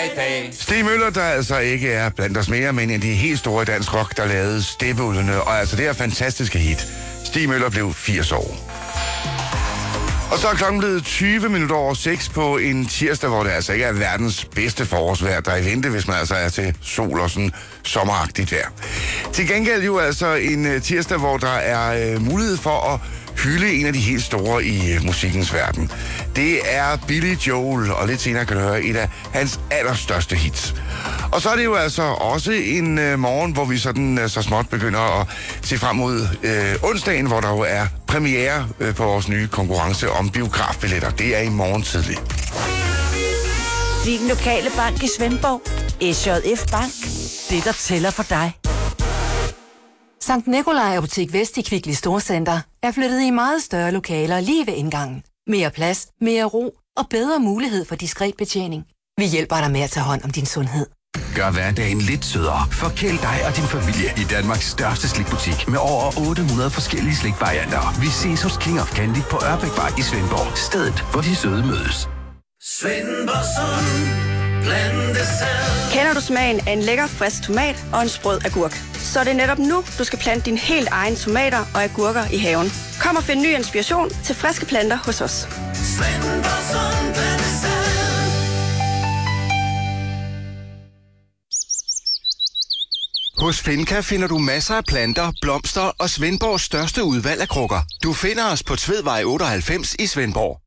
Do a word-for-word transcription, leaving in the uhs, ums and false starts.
i dag. Stig Møller, der altså ikke er blandt os mere, men en af de helt store dansk rock, der lavede Steppeulvene, og altså det her fantastiske hit. Stig Møller blev firs år. Og så er klokken blevet tyve minutter over seks på en tirsdag, hvor det altså ikke er verdens bedste forårsvejr, der er i vente, hvis man altså er til sol og sådan sommeragtigt vejr. Til gengæld jo altså en tirsdag, hvor der er øh, mulighed for at hylde en af de helt store i øh, musikkens verden. Det er Billy Joel, og lidt senere kan du høre et af hans allerstørste hits. Og så er det jo altså også en øh, morgen, hvor vi sådan øh, så småt begynder at se frem mod øh, onsdagen, hvor der jo er premiere øh, på vores nye konkurrence om biografbilletter. Det er i morgen tidlig. Din lokale bank i Svendborg. S J F Bank. Det, der tæller for dig. Sankt Nikolaj Apotek Vest i Kvickly Storcenter er flyttet i meget større lokaler lige ved indgangen. Mere plads, mere ro og bedre mulighed for diskret betjening. Vi hjælper dig med at tage hånd om din sundhed. Gør hverdagen lidt sødere. Forkæl dig og din familie i Danmarks største slikbutik med over otte hundrede forskellige slikvarianter. Vi ses hos King of Candy på Ørbækvej i Svendborg. Stedet, hvor de søde mødes. Svendborg Plantesal. Kender du smagen af en lækker, frisk tomat og en sprød agurk? Så er det netop nu, du skal plante din helt egen tomater og agurker i haven. Kom og find ny inspiration til friske planter hos os. Svendborg Plantesal. Hos Finca finder du masser af planter, blomster og Svendborgs største udvalg af krukker. Du finder os på Tvedvej otteoghalvfems i Svendborg.